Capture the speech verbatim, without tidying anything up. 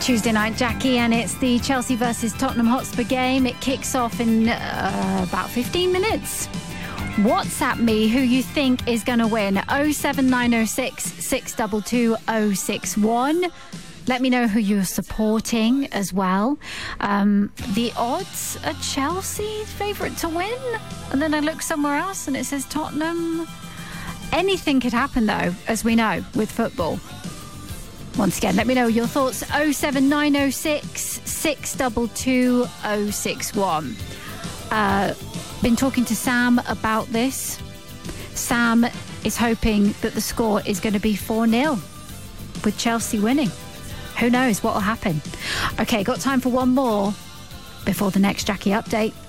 Tuesday night, Jackie, and it's the Chelsea versus Tottenham Hotspur game. It kicks off in uh, about fifteen minutes. WhatsApp me who you think is going to win. oh seven nine oh six, six two two, oh six one. Let me know who you're supporting as well. Um, the odds are Chelsea's favourite to win. And then I look somewhere else and it says Tottenham. Anything could happen, though, as we know, with football. Once again, let me know your thoughts. oh seven nine oh six, six two two, oh six one. Uh, been talking to Sam about this. Sam is hoping that the score is going to be four nil with Chelsea winning. Who knows what will happen? Okay, got time for one more before the next Jackie update.